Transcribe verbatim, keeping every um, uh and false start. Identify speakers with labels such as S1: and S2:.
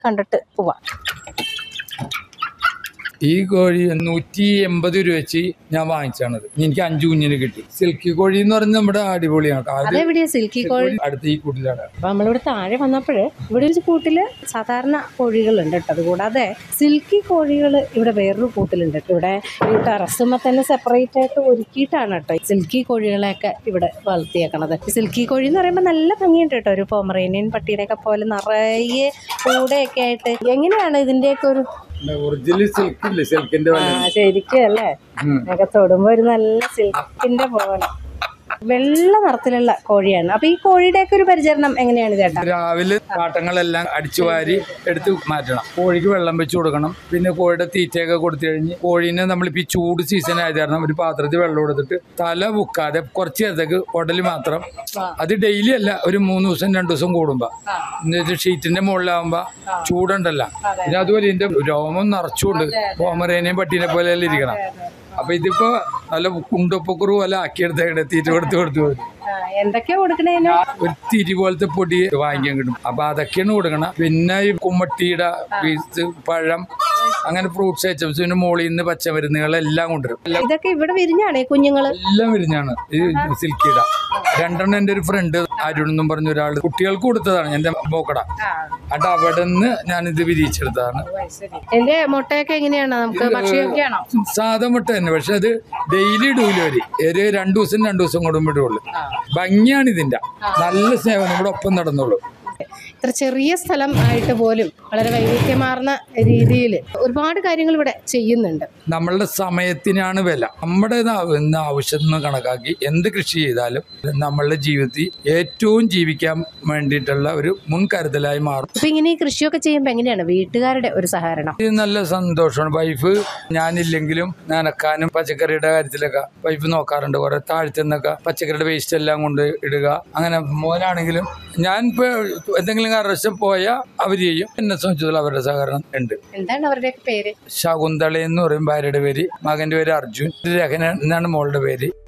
S1: കണ്ടിട്ട് പോവാം.
S2: ഈ കോഴി നൂറ്റി എൺപത് രൂപ വെച്ച് ഞാൻ വാങ്ങിച്ചാണത്. എനിക്ക് അഞ്ചു കുഞ്ഞിന് കിട്ടി. സിൽക്കി കോഴി എന്ന് പറഞ്ഞാൽ നമ്മുടെ അടിപൊളിയാണ്.
S1: അതെവിടെയാ സിൽക്കി കോഴി?
S2: അടുത്ത ഈ കൂട്ടിലാണ്.
S1: അപ്പൊ നമ്മളിവിടെ താഴെ വന്നപ്പോഴ് ഇവിടെ ഒരു കൂട്ടില് സാധാരണ കോഴികളുണ്ട് കേട്ടോ. അതുകൂടാതെ സിൽക്കി കോഴികൾ ഇവിടെ വേറൊരു കൂട്ടിലുണ്ട്. ഇവിടെ ഈ ടെറസുമ്മ തന്നെ സെപ്പറേറ്റ് ആയിട്ട് ഒരുക്കിയിട്ടാണ് കേട്ടോ സിൽക്കി കോഴികളെയൊക്കെ ഇവിടെ വളർത്തിയേക്കണത്. സിൽക്കി കോഴി എന്ന് പറയുമ്പോൾ നല്ല ഭംഗിയുണ്ട് കേട്ടോ. ഒരു പൊമറേനിയൻ പട്ടിയുടെ ഒക്കെ പോലെ നിറയെ കൂടെയൊക്കെ ആയിട്ട്. എങ്ങനെയാണ് ഇതിന്റെയൊക്കെ ഒരു ശരിക്കും അല്ലേ? ഒക്കെ തൊടുമ്പോ ഒരു നല്ല സിൽക്കിന്റെ പോലെ വെള്ള നിറത്തിലുള്ള കോഴിയാണ്. അപ്പൊ ഈ കോഴിയുടെയൊക്കെ ഒരു പരിചരണം എങ്ങനെയാണ് ചേട്ടാ?
S2: രാവിലെ കാട്ടങ്ങളെല്ലാം അടിച്ചു വാരി എടുത്ത് മാറ്റണം. കോഴിക്ക് വെള്ളം വെച്ച് കൊടുക്കണം. പിന്നെ കോഴിയുടെ തീറ്റയൊക്കെ കൊടുത്തു കഴിഞ്ഞ് കോഴീനെ നമ്മളിപ്പോ ഈ ചൂട് സീസൺ ആയത് കാരണം ഒരു പാത്രത്തിൽ വെള്ളം കൊടുത്തിട്ട് തല മുക്കാതെ കുറച്ച് നേരത്തേക്ക് ഉടല് മാത്രം, അത് ഡെയിലി അല്ല, ഒരു മൂന്ന് ദിവസം രണ്ടു ദിവസം കൂടുമ്പോ, ഷീറ്റിന്റെ മുകളിലാവുമ്പോ ചൂടുണ്ടല്ല. പിന്നെ അതുപോലെ ഇതിന്റെ രോമം നിറച്ചുകൊണ്ട് പോമറേനെയും പട്ടീനെ പോലെ ഇരിക്കണം. അപ്പൊ ഇതിപ്പോ നല്ല കുണ്ടൊപ്പക്കുറു പോലെ ആക്കിയെടുത്ത് തീറ്റ കൊടുത്ത് കൊടുത്തു
S1: എന്തൊക്കെയാ കൊടുക്കണേ?
S2: ഒരു തിരി പോലത്തെ പൊടി വാങ്ങിക്കാൻ കിട്ടും. അപ്പൊ അതൊക്കെയാണ് കൊടുക്കണം. പിന്നെ ഈ കുമ്മട്ടിയുടെ പീസ്, പഴം, അങ്ങനെ ഫ്രൂട്ട്സ് ഐറ്റംസ്, പിന്നെ മോളിൽ നിന്ന് പച്ചമരുന്നുകളെല്ലാം കൊണ്ടുവരും.
S1: ഇതൊക്കെ ഇവിടെ വിരിഞ്ഞാണേ കുഞ്ഞുങ്ങള് എല്ലാം
S2: വിരിഞ്ഞാണ്. ഈ സിൽക്കിയുടെ രണ്ടെണ്ണം എന്റെ ഒരു ഫ്രണ്ട് അരുൺ എന്നും പറഞ്ഞ ഒരാൾ കുട്ടികൾക്ക് കൊടുത്തതാണ് എന്റെ മോക്കട. അട്ട് അവിടെ നിന്ന് ഞാനിത് വിരിയിച്ചെടുത്തതാണ്.
S1: എന്റെ മുട്ടയൊക്കെ എങ്ങനെയാണ്? നമുക്ക് ഭക്ഷ്യമൊക്കെയാണോ?
S2: സാധാ മുട്ട തന്നെ, പക്ഷെ അത് ഡെയിലി ഇടൂല. ഒരു ഒരു രണ്ടു ദിവസം രണ്ടു ദിവസം കൂടുമ്പോൾ ഇടുള്ളൂ. ഭംഗിയാണ് ഇതിന്റെ. നല്ല സ്നേഹം നമ്മുടെ ഒപ്പം നടന്നുള്ളൂ.
S1: ഇത്ര ചെറിയ സ്ഥലം ആയിട്ട് പോലും വളരെ വൈവിധ്യമാർന്ന രീതിയിൽ ഒരുപാട് കാര്യങ്ങൾ ഇവിടെ ചെയ്യുന്നുണ്ട്.
S2: നമ്മളുടെ സമയത്തിനാണ് വില. നമ്മുടെ ആവശ്യത്തിന് കണക്കാക്കി എന്ത് കൃഷി ചെയ്താലും നമ്മളുടെ ജീവിതത്തിൽ ഏറ്റവും ജീവിക്കാൻ വേണ്ടിയിട്ടുള്ള ഒരു മുൻകരുതലായി മാറും.
S1: അപ്പൊ ഇങ്ങനെ ഈ കൃഷിയൊക്കെ ചെയ്യുമ്പോൾ എങ്ങനെയാണ് വീട്ടുകാരുടെ ഒരു സഹകരണം?
S2: ഇത് നല്ല സന്തോഷമാണ്. വൈഫ് ഞാനില്ലെങ്കിലും നനക്കാനും പച്ചക്കറിയുടെ കാര്യത്തിലൊക്കെ വൈഫ് നോക്കാറുണ്ട്. കുറെ താഴ്ത്തുന്നൊക്കെ പച്ചക്കറിയുടെ വേസ്റ്റ് എല്ലാം കൊണ്ട് ഇടുക. അങ്ങനെ മോനാണെങ്കിലും ഞാൻ ഇപ്പൊ എന്തെങ്കിലും കാരണവശാൽ പോയാൽ അവര് ചെയ്യും. എന്നെ സംബന്ധിച്ചിടത്തോളം അവരുടെ സഹകരണം ഉണ്ട്.
S1: എന്താണ് അവരുടെ പേര്?
S2: ശകുന്തള എന്ന് പറയും ഭാര്യയുടെ പേര്. മകന്റെ പേര് അർജുൻ. രഹന എന്നാണ് മോളുടെ പേര്.